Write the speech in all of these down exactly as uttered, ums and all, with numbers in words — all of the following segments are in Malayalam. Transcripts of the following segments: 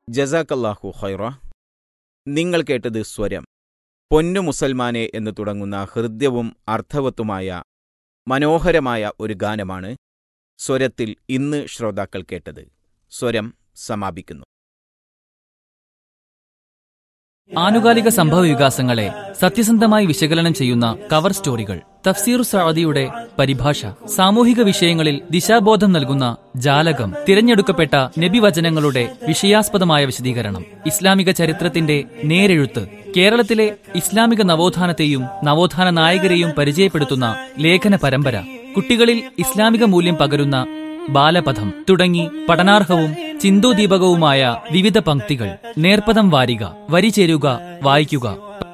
ജസാക്കല്ലാഹു ഖൈറ. നിങ്ങൾ കേട്ടത് സ്വരം. പൊന്നു മുസൽമാനെ എന്ന് തുടങ്ങുന്ന ഹൃദ്യവും അർത്ഥവത്തുമായ മനോഹരമായ ഒരു ഗാനമാണ് സ്വരത്തിൽ ഇന്ന് ശ്രോതാക്കൾ കേട്ടത്. സ്വരം സമാപിക്കുന്നു. ആനുകാലിക സംഭവ വികാസങ്ങളെ സത്യസന്ധമായി വിശകലനം ചെയ്യുന്ന കവർ സ്റ്റോറികൾ, തഫ്സീർ സഅദിയുടെ പരിഭാഷ, സാമൂഹിക വിഷയങ്ങളിൽ ദിശാബോധം നൽകുന്ന ജാലകം, തിരഞ്ഞെടുക്കപ്പെട്ട നബിവചനങ്ങളുടെ വിഷയാസ്പദമായ വിശദീകരണം, ഇസ്ലാമിക ചരിത്രത്തിന്റെ നേരെഴുത്ത്, കേരളത്തിലെ ഇസ്ലാമിക നവോത്ഥാനത്തെയും നവോത്ഥാന നായകരെയും പരിചയപ്പെടുത്തുന്ന ലേഖന പരമ്പര, കുട്ടികളിൽ ഇസ്ലാമിക മൂല്യം പകരുന്ന ബാലപഥം തുടങ്ങി പഠനാർഹവും ചിന്തോദീപകവുമായ വിവിധ പംക്തികൾ. നേർപ്പദം വാരിക, വരി ചേരുക, വായിക്കുക.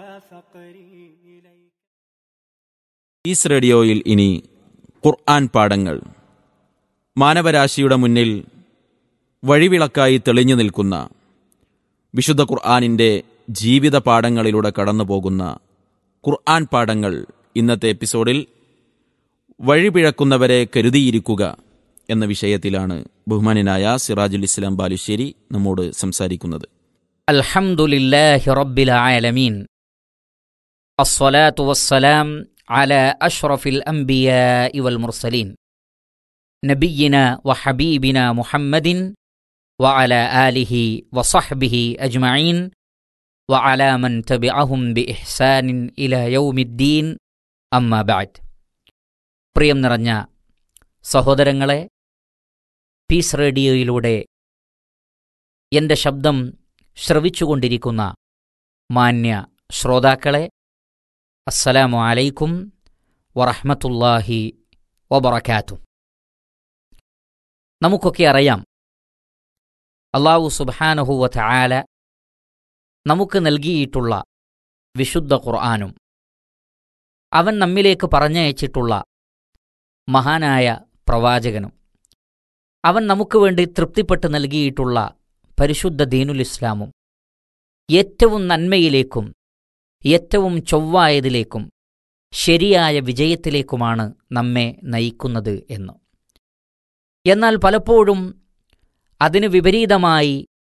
ഈസ് റേഡിയോയിൽ ഇനി ഖുർആൻ പാഠങ്ങൾ. മാനവരാശിയുടെ മുന്നിൽ വഴിവിളക്കായി തെളിഞ്ഞു നിൽക്കുന്ന വിശുദ്ധ ഖുർആനിൻ്റെ ജീവിത പാഠങ്ങളിലൂടെ കടന്നുപോകുന്ന ഖുർആൻ പാഠങ്ങൾ. ഇന്നത്തെ എപ്പിസോഡിൽ വഴിപിഴക്കുന്നവരെ കരുതിയിരിക്കുക എന്ന വിഷയത്തിലാണ് ബഹുമാനനായ സിറാജുൽ ഇസ്ലാം ബാലുശ്ശേരി നമ്മോട് സംസാരിക്കുന്നത്. അൽഹംദുലില്ലാഹി റബ്ബിൽ ആലമീൻ, അസ്സലാത്തു വസ്സലാം അലാ അഷ്റഫിൽ അംബിയാഇ വൽ മുർസലീൻ, നബിയിനാ വഹബീബിനാ മുഹമ്മദിൻ വഅലാ ആലിഹി വസഹ്ബിഹി അജ്മഈൻ വഅലാ മൻ തബിഅഹും ബിഇഹ്സാനിൻ ഇലാ യൗമിദ്ദീൻ. അമ്മാ ബഅദ്. പ്രിയം നിറഞ്ഞ സഹോദരങ്ങളെ, പീസ് റേഡിയോയിലൂടെ എൻ്റെ ശബ്ദം ശ്രവിച്ചുകൊണ്ടിരിക്കുന്ന മാന്യ ശ്രോതാക്കളെ, അസ്സലാമു അലൈക്കും വറഹ്മത്തുള്ളാഹി വബറകാതുഹു. നമുക്കൊക്കെ അറിയാം, അല്ലാഹു സുബ്ഹാനഹു വ തആല നമുക്ക് നൽകിയിട്ടുള്ള വിശുദ്ധ ഖുർആനും അവൻ നമ്മിലേക്ക് പറഞ്ഞയച്ചിട്ടുള്ള മഹാനായ പ്രവാചകനും അവൻ നമുക്ക് വേണ്ടി തൃപ്തിപ്പെട്ട് നൽകിയിട്ടുള്ള പരിശുദ്ധ ദീനുൽ ഇസ്ലാമും ഏറ്റവും നന്മയിലേക്കും ഏറ്റവും ചൊവ്വായതിലേക്കും ശരിയായ വിജയത്തിലേക്കുമാണ് നമ്മെ നയിക്കുന്നത് എന്ന്. എന്നാൽ പലപ്പോഴും അതിന് വിപരീതമായി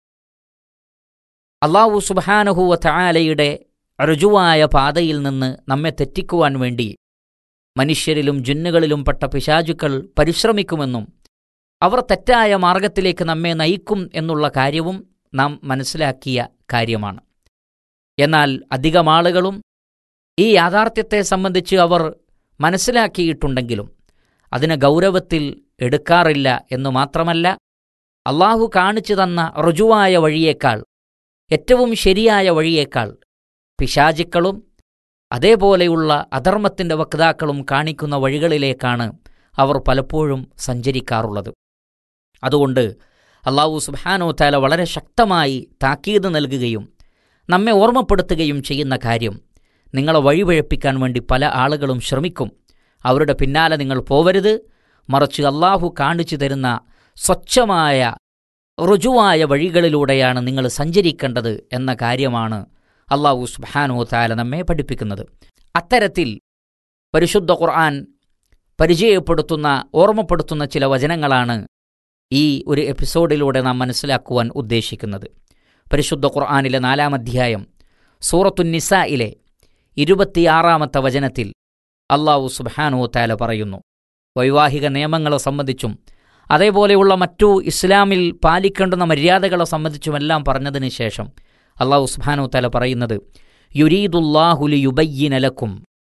അല്ലാഹു സുബ്ഹാനഹു വ തആലയുടെ ഋജുവായ പാതയിൽ നിന്ന് നമ്മെ തെറ്റിക്കുവാൻ വേണ്ടി മനുഷ്യരിലും ജിന്നുകളിലും പെട്ട പിശാചുക്കൾ പരിശ്രമിക്കുമെന്നും അവർ തെറ്റായ മാർഗത്തിലേക്ക് നമ്മെ നയിക്കും എന്നുള്ള കാര്യവും നാം മനസ്സിലാക്കിയ കാര്യമാണ്. എന്നാൽ അധികം ആളുകളും ഈ യാഥാർത്ഥ്യത്തെ സംബന്ധിച്ച് അവർ മനസ്സിലാക്കിയിട്ടുണ്ടെങ്കിലും അതിനെ ഗൗരവത്തിൽ എടുക്കാറില്ല എന്നു മാത്രമല്ല, അള്ളാഹു കാണിച്ചു തന്ന ഋജുവായ വഴിയേക്കാൾ, ഏറ്റവും ശരിയായ വഴിയേക്കാൾ പിശാചുക്കളും അതേപോലെയുള്ള അധർമ്മത്തിൻ്റെ വക്താക്കളും കാണിക്കുന്ന വഴികളിലേക്കാണ് അവർ പലപ്പോഴും സഞ്ചരിക്കാറുള്ളത്. അതുകൊണ്ട് അല്ലാഹു സുബ്ഹാനഹു വ തആല വളരെ ശക്തമായി താക്കീത് നൽകുകയും നമ്മെ ഓർമ്മപ്പെടുത്തുകയും ചെയ്യുന്ന കാര്യം, നിങ്ങളെ വഴിപഴപ്പിക്കാൻ വേണ്ടി പല ആളുകളും ശ്രമിക്കും. അവരുടെ പിന്നാലെ നിങ്ങൾ പോവരുത്, മറിച്ച് അല്ലാഹു കാണിച്ചു തരുന്ന സ്വച്ഛമായ ഋജുവായ വഴികളിലൂടെയാണ് നിങ്ങൾ സഞ്ചരിക്കേണ്ടത് എന്ന കാര്യമാണ് അല്ലാഹു സുബ്ഹാനഹു വ തആല നമ്മെ പഠിപ്പിക്കുന്നത്. അത്തരത്തിൽ പരിശുദ്ധ ഖുർആൻ പരിചയപ്പെടുത്തുന്ന, ഓർമ്മപ്പെടുത്തുന്ന ചില വചനങ്ങളാണ് ഈ ഒരു എപ്പിസോഡിലൂടെ നാം മനസ്സിലാക്കുവാൻ ഉദ്ദേശിക്കുന്നത്. പരിശുദ്ധ ഖുർആനിലെ നാലാം അധ്യായം സൂറത്തുൻ നിസായിലെ ഇരുപത്തിയാറാമത്തെ വചനത്തിൽ അല്ലാഹു സുബ്ഹാനഹു വ തആല പറയുന്നു, വൈവാഹിക നിയമങ്ങളെ സംബന്ധിച്ചും അതേപോലെയുള്ള മറ്റു ഇസ്ലാമിൽ പാലിക്കേണ്ടുന്ന മര്യാദകളെ സംബന്ധിച്ചുമെല്ലാം പറഞ്ഞതിന് ശേഷം അല്ലാഹു സുബ്ഹാനഹു വ തആല പറയുന്നത്, യുരീദുല്ലാഹു ലിയുബയ്യിന ലക്കും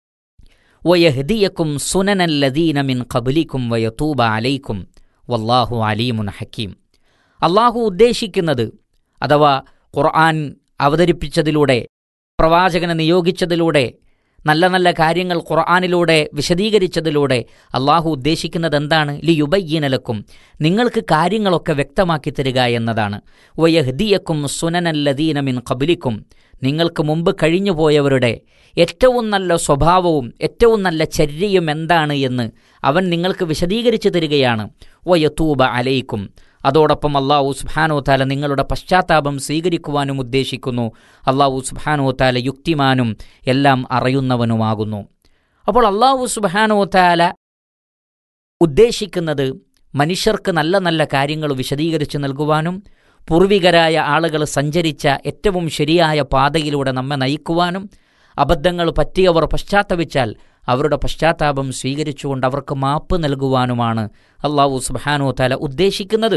വയഹ്ദിയക്കും സുനനല്ലദീന മിൻ ഖബ്ലിക്കും വയതൂബ അലൈക്കും വല്ലാഹു അലീമുൻ ഹക്കീം. അല്ലാഹു ഉദ്ദേശിക്കുന്നത്, അഥവാ ഖുർആൻ അവതരിപ്പിച്ചതിലൂടെ, പ്രവാചകനെ നിയോഗിച്ചതിലൂടെ, നല്ല നല്ല കാര്യങ്ങൾ ഖുർആനിലൂടെ വിശദീകരിച്ചതിലൂടെ അല്ലാഹു ഉദ്ദേശിക്കുന്നത് എന്താണ്? ലിയുബയ്യിന ലക്കും, നിങ്ങൾക്ക് കാര്യങ്ങളൊക്കെ വ്യക്തമാക്കി തരിക എന്നതാണ്. വയഹ്ദിയക്കും സുനനല്ലദീന മിൻ ഖബ്ലിക്കും, നിങ്ങൾക്ക് മുമ്പ് കഴിഞ്ഞുപോയവരുടെ ഏറ്റവും നല്ല സ്വഭാവവും ഏറ്റവും നല്ല ചര്യയും എന്താണ് എന്ന് അവൻ നിങ്ങൾക്ക് വിശദീകരിച്ചു തരികയാണ്. വയതൂബ അലൈക്കും, അതോടൊപ്പം അല്ലാഹു സുബ്ഹാനഹു വ തആല നിങ്ങളുടെ പശ്ചാത്താപം സ്വീകരിക്കുവാനും ഉദ്ദേശിക്കുന്നു. അല്ലാഹു സുബ്ഹാനഹു വ തആല യുക്തിമാനും എല്ലാം അറിയുന്നവനുമാകുന്നു. അപ്പോൾ അല്ലാഹു സുബ്ഹാനഹു വ തആല ഉദ്ദേശിക്കുന്നത് മനുഷ്യർക്ക് നല്ല നല്ല കാര്യങ്ങൾ വിശദീകരിച്ച് നൽകുവാനും പൂർവികരായ ആളുകൾ സഞ്ചരിച്ച ഏറ്റവും ശരിയായ പാതയിലൂടെ നമ്മെ നയിക്കുവാനും അബദ്ധങ്ങൾ പറ്റിയവർ പശ്ചാത്തപിച്ചാൽ അവരുടെ പശ്ചാത്താപം സ്വീകരിച്ചുകൊണ്ട് അവർക്ക് മാപ്പ് നൽകുവാനുമാണ് അല്ലാഹു സുബ്ഹാനഹു വ തആല ഉദ്ദേശിക്കുന്നത്.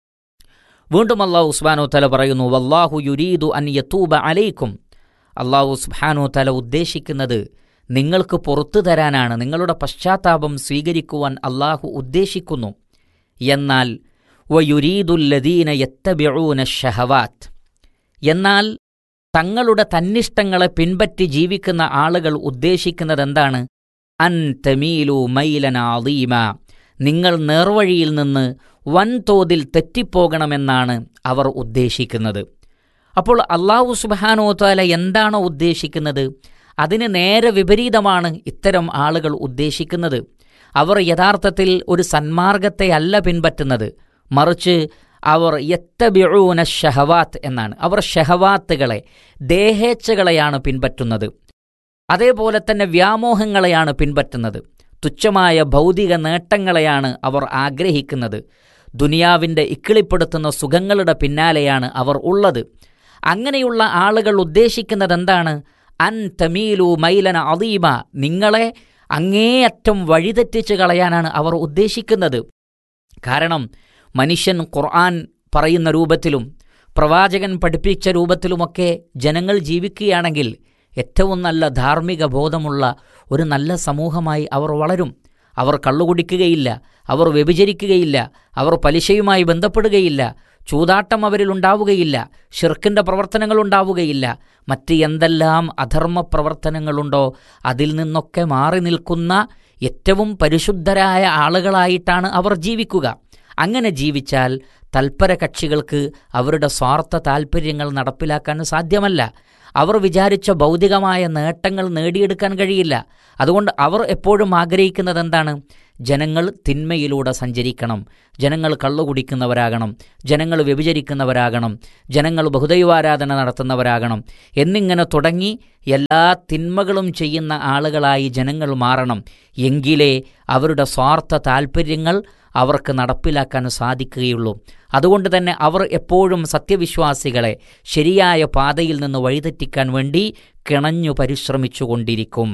വീണ്ടും അല്ലാഹു സുബ്ഹാനഹു വ തആല പറയുന്നു, വല്ലാഹു യുരീദു അൻ യതൂബ അലൈക്കും. അല്ലാഹു സുബ്ഹാനഹു വ തആല ഉദ്ദേശിക്കുന്നത് നിങ്ങൾക്ക് പുറത്തു തരാനാണ്, നിങ്ങളുടെ പശ്ചാത്താപം സ്വീകരിക്കുവാൻ അല്ലാഹു ഉദ്ദേശിക്കുന്നു. എന്നാൽ വയുരീദുല്ലദീന യത്തബിഊന ശഹവാത്ത്, എന്നാൽ തങ്ങളുടെ തന്നിഷ്ടങ്ങളെ പിൻപറ്റി ജീവിക്കുന്ന ആളുകൾ ഉദ്ദേശിക്കുന്നത് എന്താണ്? അൻ തമീലു മൈലൻ അളീമ, നിങ്ങൾ നേർവഴിയിൽ നിന്ന് വൻതോതിൽ തെറ്റിപ്പോകണമെന്നാണ് അവർ ഉദ്ദേശിക്കുന്നത്. അപ്പോൾ അല്ലാഹു സുബ്ഹാനഹു വ തആല എന്താണോ ഉദ്ദേശിക്കുന്നത് അതിന് നേരെ വിപരീതമാണ് ഇത്തരം ആളുകൾ ഉദ്ദേശിക്കുന്നത്. അവർ യഥാർത്ഥത്തിൽ ഒരു സന്മാർഗത്തെ അല്ല പിൻപറ്റുന്നത്, മറിച്ച് അവർ യത്തബിഊന ശഹവാത്ത് എന്നാണ്. അവർ ഷഹവാത്തുകളെ, ദേഹേച്ഛകളെയാണ് പിൻപറ്റുന്നത്. അതേപോലെ തന്നെ വ്യാമോഹങ്ങളെയാണ് പിൻപറ്റുന്നത്. തുച്ഛമായ ഭൗതിക നേട്ടങ്ങളെയാണ് അവർ ആഗ്രഹിക്കുന്നത്. ദുനിയാവിൻ്റെ ഇക്കിളിപ്പെടുത്തുന്ന സുഖങ്ങളുടെ പിന്നാലെയാണ് അവർ ഉള്ളത്. അങ്ങനെയുള്ള ആളുകൾ ഉദ്ദേശിക്കുന്നത് എന്താണ്? അൻ തമീലു മൈലന അളീമ, നിങ്ങളെ അങ്ങേയറ്റം വഴിതെറ്റിച്ച് കളയാനാണ് അവർ ഉദ്ദേശിക്കുന്നത്. കാരണം മനുഷ്യൻ ഖുർആൻ പറയുന്ന രൂപത്തിലും പ്രവാചകൻ പഠിപ്പിച്ച രൂപത്തിലുമൊക്കെ ജനങ്ങൾ ജീവിക്കുകയാണെങ്കിൽ ഏറ്റവും നല്ല ധാർമ്മിക ബോധമുള്ള ഒരു നല്ല സമൂഹമായി അവർ വളരും. അവർ കള്ളുകുടിക്കുകയില്ല, അവർ വ്യഭിചരിക്കുകയില്ല, അവർ പലിശയുമായി ബന്ധപ്പെടുകയില്ല, ചൂതാട്ടം അവരിലുണ്ടാവുകയില്ല, ഷിർക്കിൻ്റെ പ്രവർത്തനങ്ങളുണ്ടാവുകയില്ല, മറ്റ് എന്തെല്ലാം അധർമ്മ പ്രവർത്തനങ്ങളുണ്ടോ അതിൽ നിന്നൊക്കെ മാറി നിൽക്കുന്ന ഏറ്റവും പരിശുദ്ധരായ ആളുകളായിട്ടാണ് അവർ ജീവിക്കുക. അങ്ങനെ ജീവിച്ചാൽ തൽപര കക്ഷികൾക്ക് അവരുടെ സ്വാർത്ഥ താൽപ്പര്യങ്ങൾ നടപ്പിലാക്കാൻ സാധ്യമല്ല. അവർ വിചാരിച്ച ഭൗതികമായ നേട്ടങ്ങൾ നേടിയെടുക്കാൻ കഴിയില്ല. അതുകൊണ്ട് അവർ എപ്പോഴും ആഗ്രഹിക്കുന്നത് എന്താണ്? ജനങ്ങൾ തിന്മയിലൂടെ സഞ്ചരിക്കണം, ജനങ്ങൾ കള്ളുകുടിക്കുന്നവരാകണം, ജനങ്ങൾ വ്യഭിചരിക്കുന്നവരാകണം, ജനങ്ങൾ ബഹുദൈവാരാധന നടത്തുന്നവരാകണം എന്നിങ്ങനെ തുടങ്ങി എല്ലാ തിന്മകളും ചെയ്യുന്ന ആളുകളായി ജനങ്ങൾ മാറണം. എങ്കിലേ അവരുടെ സ്വാർത്ഥ താൽപ്പര്യങ്ങൾ അവർക്ക് നടപ്പിലാക്കാൻ സാധിക്കുകയുള്ളൂ. അതുകൊണ്ട് തന്നെ അവർ എപ്പോഴും സത്യവിശ്വാസികളെ ശരിയായ പാതയിൽ നിന്ന് വഴിതെറ്റിക്കാൻ വേണ്ടി കിണഞ്ഞു പരിശ്രമിച്ചുകൊണ്ടിരിക്കും.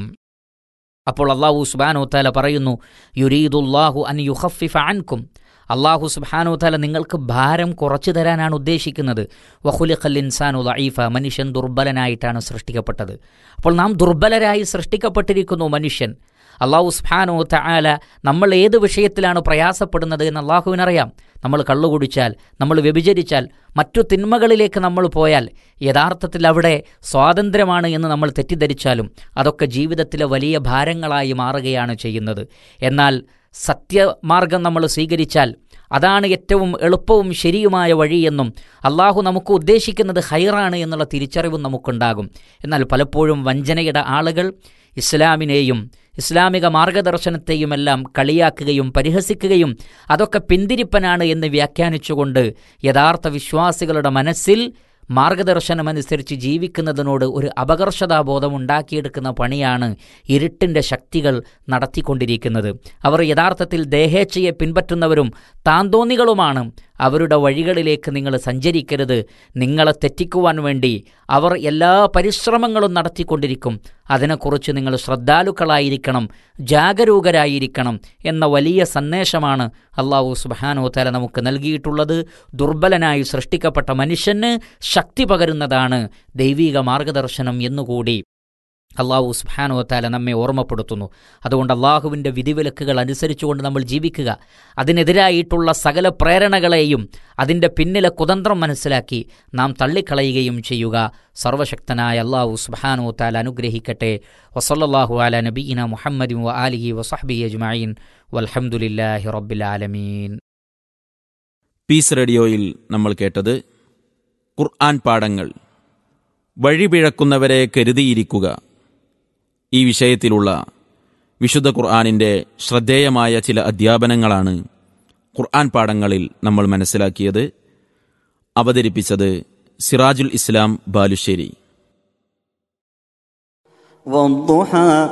അപ്പോൾ അല്ലാഹു സുബ്ഹാനഹു വ തആല പറയുന്നു, യുരീദുല്ലാഹു അൻ യുഖഫിഫ അൻകും, അല്ലാഹു സുബ്ഹാനഹു വ തആല നിങ്ങൾക്ക് ഭാരം കുറച്ചു തരാനാണ് ഉദ്ദേശിക്കുന്നത്. വഖുലിഖൽ ഇൻസാനു ദഈഫ, മനുഷ്യൻ ദുർബലനായിട്ടാണ് സൃഷ്ടിക്കപ്പെട്ടത്. അപ്പോൾ നാം ദുർബലരായി സൃഷ്ടിക്കപ്പെട്ടിരിക്കുന്നു മനുഷ്യൻ. അല്ലാഹു സുബ്ഹാനഹു വ തആല നമ്മൾ ഏത് വിഷയത്തിലാണ് പ്രയാസപ്പെടുന്നത് എന്ന് അല്ലാഹുവിനറിയാം. നമ്മൾ കള്ളുകുടിച്ചാൽ, നമ്മൾ വ്യഭിചരിച്ചാൽ, മറ്റു തിന്മകളിലേക്ക് നമ്മൾ പോയാൽ യഥാർത്ഥത്തിൽ അവിടെ സ്വാതന്ത്ര്യമാണ് എന്ന് നമ്മൾ തെറ്റിദ്ധരിച്ചാലും അതൊക്കെ ജീവിതത്തിലെ വലിയ ഭാരങ്ങളായി മാറുകയാണ് ചെയ്യുന്നത്. എന്നാൽ സത്യമാർഗം നമ്മൾ സ്വീകരിച്ചാൽ അതാണ് ഏറ്റവും എളുപ്പവും ശരിയുമായ വഴിയെന്നും അല്ലാഹു നമുക്ക് ഉദ്ദേശിക്കുന്നത് ഹൈറാണ് എന്നുള്ള തിരിച്ചറിവും നമുക്കുണ്ടാകും. എന്നാൽ പലപ്പോഴും വഞ്ചനയുടെ ആളുകൾ ഇസ്ലാമിനെയും ഇസ്ലാമിക മാർഗദർശനത്തെയുമെല്ലാം കളിയാക്കുകയും പരിഹസിക്കുകയും അതൊക്കെ പിന്തിരിപ്പനാണ് എന്ന് വ്യാഖ്യാനിച്ചുകൊണ്ട് യഥാർത്ഥ വിശ്വാസികളുടെ മനസ്സിൽ മാർഗദർശനമനുസരിച്ച് ജീവിക്കുന്നതിനോട് ഒരു അപകർഷതാബോധം ഉണ്ടാക്കിയെടുക്കുന്ന പണിയാണ് ഇരുട്ടിൻ്റെ ശക്തികൾ നടത്തിക്കൊണ്ടിരിക്കുന്നത്. അവർ യഥാർത്ഥത്തിൽ ദേഹേച്ഛയെ പിൻപറ്റുന്നവരും താന്തോന്നികളുമാണ്. അവരുടെ വഴികളിലേക്ക് നിങ്ങൾ സഞ്ചരിക്കരുത്. നിങ്ങളെ തെറ്റിക്കുവാൻ വേണ്ടി അവർ എല്ലാ പരിശ്രമങ്ങളും നടത്തിക്കൊണ്ടിരിക്കും. അതിനെക്കുറിച്ച് നിങ്ങൾ ശ്രദ്ധാലുക്കളായിരിക്കണം, ജാഗരൂകരായിരിക്കണം എന്ന വലിയ സന്ദേശമാണ് അല്ലാഹു സുബ്ഹാനഹു വ തആല നമുക്ക് നൽകിയിട്ടുള്ളത്. ദുർബലനായി സൃഷ്ടിക്കപ്പെട്ട മനുഷ്യന് ശക്തി പകരുന്നതാണ് ദൈവിക മാർഗദർശനം എന്നുകൂടി അല്ലാഹു സുബ്ഹാനഹു വ തആല നമ്മെ ഓർമ്മപ്പെടുത്തുന്നു. അതുകൊണ്ട് അല്ലാഹുവിൻ്റെ വിധിവിലക്കുകൾ അനുസരിച്ചുകൊണ്ട് നമ്മൾ ജീവിക്കുക. അതിനെതിരായിട്ടുള്ള സകല പ്രേരണകളെയും അതിൻ്റെ പിന്നിലെ കുതന്ത്രം മനസ്സിലാക്കി നാം തള്ളിക്കളയുകയും ചെയ്യുക. സർവശക്തനായ അല്ലാഹു സുബ്ഹാനഹു വ തആല അനുഗ്രഹിക്കട്ടെ. വസല്ലല്ലാഹു അലാ നബിയിന മുഹമ്മദിൻ വ ആലിഹി വസഹ്ബിഹി അജ്മഈൻ വൽഹംദുലില്ലാഹി റബ്ബിൽ ആലമീൻ. പീസ് റേഡിയോയിൽ നമ്മൾ കേട്ടത് ഖുർആൻ പാഠങ്ങൾ, വഴിപിഴക്കുന്നവരെ കരുതിയിരിക്കുക. ഈ വിഷയത്തിലുള്ള വിശുദ്ധ ഖുർആനിൻ്റെ ശ്രദ്ധേയമായ ചില അധ്യാപനങ്ങളാണ് ഖുർആൻ പാഠങ്ങളിൽ നമ്മൾ മനസ്സിലാക്കിയത്. അവതരിപ്പിച്ചത് സിറാജുൽ ഇസ്ലാം ബാലുശ്ശേരി.